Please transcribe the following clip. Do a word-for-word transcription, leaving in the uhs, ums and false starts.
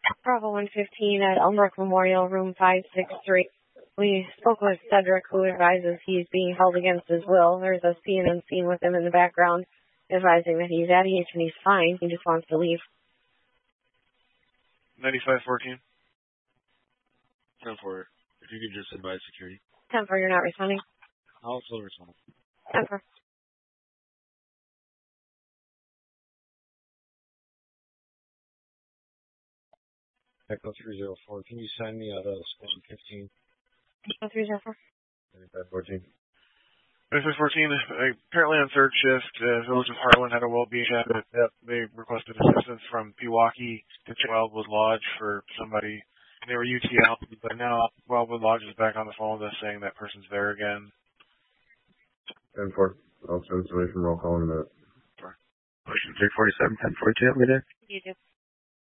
Bravo one fifteen at Elmbrook Memorial, room five six three. We spoke with Cedric, who advises he's being held against his will. There's a scene and scene with him in the background, advising that he's at H and he's fine. He just wants to leave. ninety-five fourteen. ten four. If you could just advise security. ten four, you're not responding? I'll still respond. ten four. Echo three zero four. Can you send me out of station fifteen? Echo three zero four. ninety-five fourteen. ninety-five fourteen, apparently on third shift, uh, Village of Harlan had a well-being check. Yep. They requested assistance from Pewaukee to check Wildwood Lodge for somebody. They were U T L, but now Wildwood Lodge is back on the phone with us saying that person's there again. ten four. I'll send somebody from roll call in a minute. three forty-seven, ten forty-two, have a good day. You too.